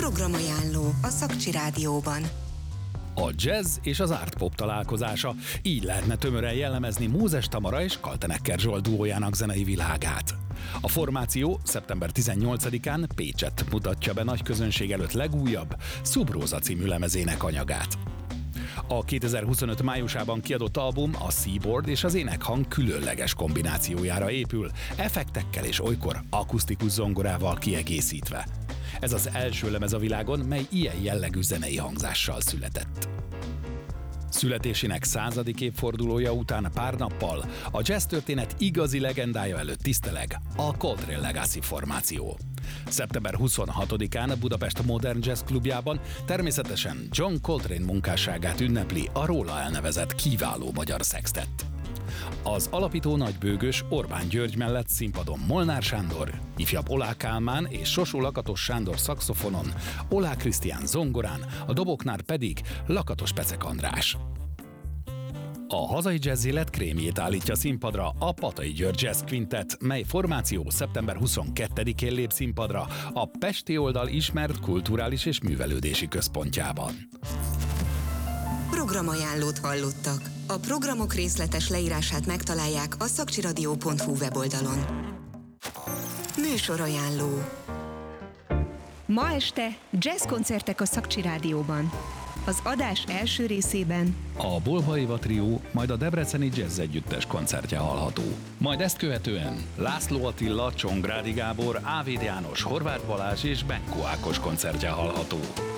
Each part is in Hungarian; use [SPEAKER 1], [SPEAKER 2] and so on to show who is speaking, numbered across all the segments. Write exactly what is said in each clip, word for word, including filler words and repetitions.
[SPEAKER 1] Programajánló a Szakcsi Rádióban.
[SPEAKER 2] A jazz és az art pop találkozása, így lehetne tömören jellemezni Mózes Tamara és Kaltenecker Zsolt duójának zenei világát. A formáció szeptember tizennyolcadikán Pécsett mutatja be nagy közönség előtt legújabb, Szubróza című lemezének anyagát. A kétezer-huszonöt májusában kiadott album a Seaboard és az énekhang különleges kombinációjára épül, effektekkel és olykor akusztikus zongorával kiegészítve. Ez az első lemez a világon, mely ilyen jellegű zenei hangzással született. Születésének századik évfordulója után pár nappal a jazz történet igazi legendája előtt tiszteleg a Coltrane Legacy formáció. szeptember huszonhatodikán a Budapest Modern Jazz Klubjában természetesen John Coltrane munkásságát ünnepli a róla elnevezett kiváló magyar szextett. Az alapító nagybőgős Orbán György mellett színpadon Molnár Sándor, ifjabb Olá Kálmán és Sosó Lakatos Sándor szaxofonon, Olá Krisztián zongorán, a doboknál pedig Lakatos Pecek András. A hazai jazz élet krémjét állítja színpadra a Patai György Jazz Quintet, mely formáció szeptember huszonkettedikén lép színpadra a pesti oldal ismert kulturális és művelődési központjában.
[SPEAKER 1] Programajánlót hallottak. A programok részletes leírását megtalálják a szakcsiradio pont hu weboldalon. Műsorajánló.
[SPEAKER 3] Ma este jazzkoncertek a Szakcsi Rádióban. Az adás első részében
[SPEAKER 2] a Bolha Éva trió, majd a Debreceni Jazz Együttes koncertje hallható. Majd ezt követően László Attila, Csongrádi Gábor, Ávéd János, Horváth Balázs és Benko Ákos koncertje hallható.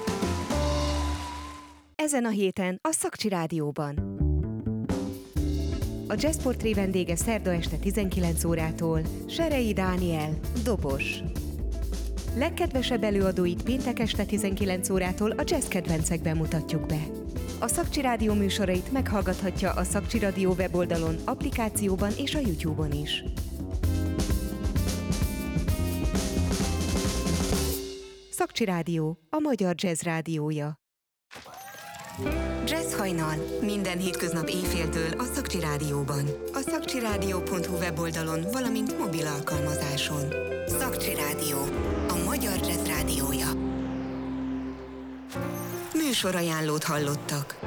[SPEAKER 3] Ezen a héten a Szakcsi Rádióban. A Jazzportré vendége szerda este tizenkilenc órától Serei Dániel, dobos. Legkedvesebb előadóit péntek este tizenkilenc órától a jazz kedvencekben mutatjuk be. A Szakcsi Rádió műsorait meghallgathatja a Szakcsi Rádió weboldalon, applikációban és a YouTube-on is. Szakcsi Rádió, a magyar jazz rádiója.
[SPEAKER 1] Jazz hajnal. Minden hétköznap éjféltől a Szakcsi Rádióban. A szakcsiradio pont hu weboldalon, valamint mobil alkalmazáson. Szakcsi Rádió. A magyar jazz rádiója. Műsorajánlót hallottak.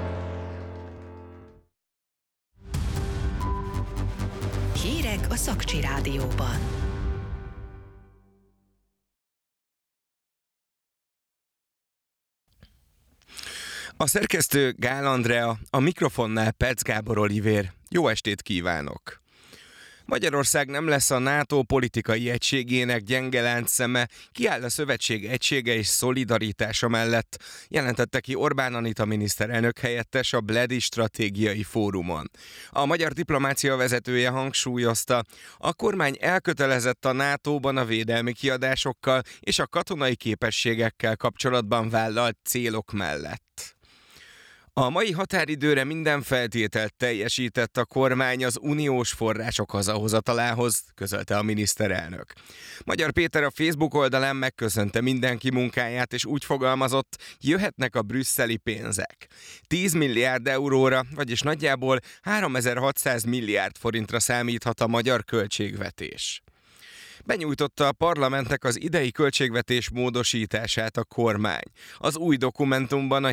[SPEAKER 4] Hírek a Szakcsi Rádióban.
[SPEAKER 5] A szerkesztő Gál Andrea, a mikrofonnál Perc Gábor Olivér. Jó estét kívánok! Magyarország nem lesz a NATO politikai egységének gyenge láncszeme, kiáll a szövetség egysége és szolidaritása mellett, jelentette ki Orbán Anita miniszterelnök helyettes a Bledi Stratégiai Fórumon. A magyar diplomácia vezetője hangsúlyozta, a kormány elkötelezett a nátóban a védelmi kiadásokkal és a katonai képességekkel kapcsolatban vállalt célok mellett. A mai határidőre minden feltételt teljesített a kormány az uniós források hazahozatalához, közölte a miniszterelnök. Magyar Péter a Facebook oldalán megköszönte mindenki munkáját, és úgy fogalmazott, jöhetnek a brüsszeli pénzek. tíz milliárd euróra, vagyis nagyjából háromezer-hatszáz milliárd forintra számíthat a magyar költségvetés. Benyújtotta a parlamentnek az idei költségvetés módosítását a kormány. Az új dokumentumban a